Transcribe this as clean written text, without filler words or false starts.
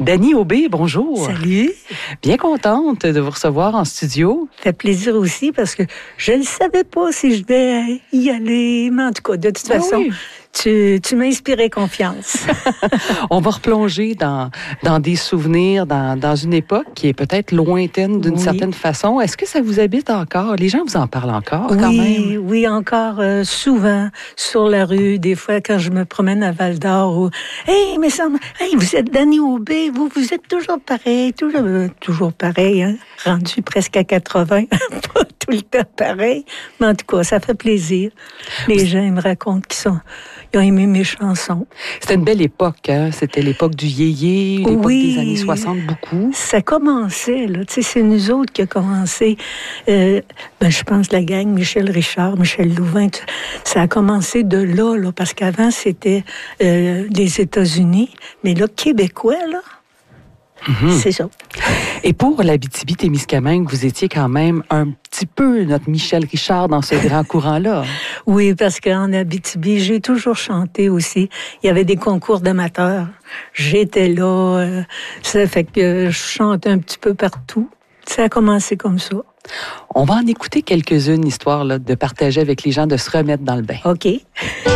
Dany Aubé, bonjour. Salut. Bien contente de vous recevoir en studio. Ça fait plaisir aussi parce que je ne savais pas si je devais y aller. Mais en tout cas, de toute façon, oui. tu m'as inspiré confiance. On va replonger dans des souvenirs, dans une époque qui est peut-être lointaine d'une certaine façon. Est-ce que ça vous habite encore? Les gens vous en parlent encore quand même? Oui, encore souvent sur la rue. Des fois, quand je me promène à Val-d'Or, ou hey, mais ça, hey, vous êtes Dany Aubé, vous êtes toujours pareil, toujours pareil, hein? Rendu presque à 80, pas tout le temps pareil. Mais en tout cas, ça fait plaisir. Les gens ils me racontent ils ont aimé mes chansons. C'était une belle époque, hein? C'était l'époque du yéyé, l'époque des années 60, beaucoup. Ça commençait, là. Tu sais, c'est nous autres qui a commencé. Je pense la gang, Michel Richard, Michel Louvain, ça a commencé de là, parce qu'avant, c'était les États-Unis. Mais là, Québécois, là, c'est ça. Et pour l'Abitibi-Témiscamingue, vous étiez quand même un petit peu notre Michel Richard dans ce grand courant-là. Oui, parce qu'en Abitibi, j'ai toujours chanté aussi. Il y avait des concours d'amateurs. J'étais là. Ça fait que je chante un petit peu partout. Ça a commencé comme ça. On va en écouter quelques-unes, histoire là, de partager avec les gens, de se remettre dans le bain. OK.